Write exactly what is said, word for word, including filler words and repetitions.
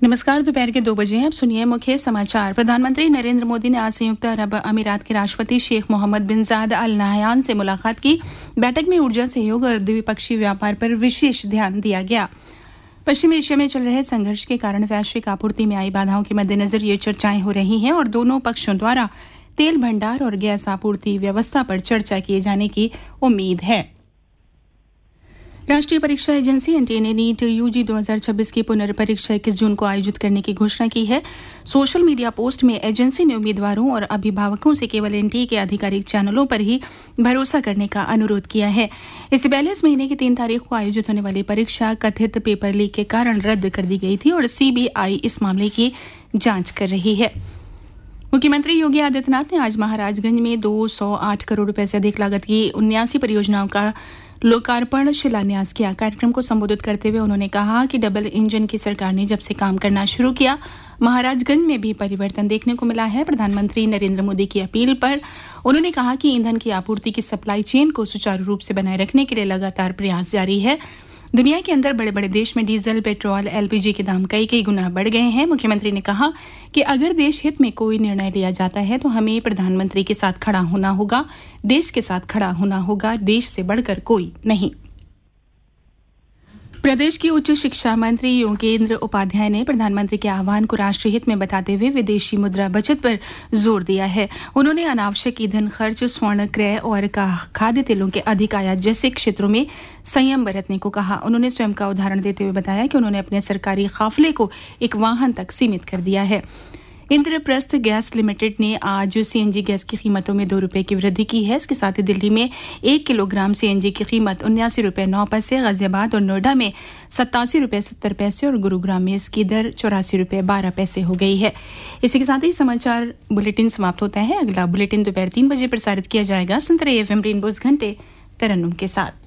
नमस्कार, दोपहर के दो बजे हैं। अब सुनिए मुख्य समाचार। प्रधानमंत्री नरेंद्र मोदी ने आज संयुक्त अरब अमीरात के राष्ट्रपति शेख मोहम्मद बिन जायद अल नाहयान से मुलाकात की। बैठक में ऊर्जा सहयोग और द्विपक्षीय व्यापार पर विशेष ध्यान दिया गया। पश्चिम एशिया में चल रहे संघर्ष के कारण वैश्विक आपूर्ति में आई बाधाओं के मद्देनजर ये चर्चाएं हो रही हैं और दोनों पक्षों द्वारा तेल भंडार और गैस आपूर्ति व्यवस्था पर चर्चा किए जाने की उम्मीद है। राष्ट्रीय परीक्षा एजेंसी एनटीए ने नीट यूजी दो हज़ार छब्बीस की पुनर्परीक्षा इक्कीस जून को आयोजित करने की घोषणा की है। सोशल मीडिया पोस्ट में एजेंसी ने उम्मीदवारों और अभिभावकों से केवल एनटीए के आधिकारिक चैनलों पर ही भरोसा करने का अनुरोध किया है। इससे पहले इस महीने की तीन तारीख को आयोजित होने वाली परीक्षा कथित पेपर लीक के कारण रद्द कर दी गई थी और सीबीआई इस मामले की जांच कर रही है। मुख्यमंत्री योगी आदित्यनाथ ने आज महाराजगंज में दो सौ आठ करोड़ रुपए से अधिक लागत की उन्यासी परियोजनाओं का लोकार्पण शिलान्यास किया। कार्यक्रम को संबोधित करते हुए उन्होंने कहा कि डबल इंजन की सरकार ने जब से काम करना शुरू किया, महाराजगंज में भी परिवर्तन देखने को मिला है। प्रधानमंत्री नरेंद्र मोदी की अपील पर उन्होंने कहा कि ईंधन की आपूर्ति की सप्लाई चेन को सुचारू रूप से बनाए रखने के लिए लगातार प्रयास जारी है। दुनिया के अंदर बड़े बड़े देश में डीजल, पेट्रोल, एलपीजी के दाम कई कई गुना बढ़ गए हैं। मुख्यमंत्री ने कहा कि अगर देश हित में कोई निर्णय लिया जाता है तो हमें प्रधानमंत्री के साथ खड़ा होना होगा, देश के साथ खड़ा होना होगा, देश से बढ़कर कोई नहीं। प्रदेश की उच्च शिक्षा मंत्री योगेंद्र उपाध्याय ने प्रधानमंत्री के आह्वान को राष्ट्रीय हित में बताते हुए विदेशी मुद्रा बचत पर जोर दिया है। उन्होंने अनावश्यक ईंधन खर्च, स्वर्ण क्रय और खाद्य तेलों के अधिक आयात जैसे क्षेत्रों में संयम बरतने को कहा। उन्होंने स्वयं का उदाहरण देते हुए बताया कि उन्होंने अपने सरकारी काफिले को एक वाहन तक सीमित कर दिया है। इंद्रप्रस्थ गैस लिमिटेड ने आज सीएनजी गैस की कीमतों में दो रुपए की वृद्धि की है। इसके साथ ही दिल्ली में एक किलोग्राम सीएनजी की कीमत उन्यासी रुपए नौ पैसे, गाजियाबाद और नोएडा में सत्तासी रुपए सत्तर पैसे और गुरुग्राम में इसकी दर चौरासी रुपए बारह पैसे हो गई है। इसी के साथ ही समाचार बुलेटिन समाप्त होता है। अगला बुलेटिन दोपहर तीन बजे प्रसारित किया जाएगा। सुनते रहिए एफएम रेनबो घंटे तरन्नुम के साथ।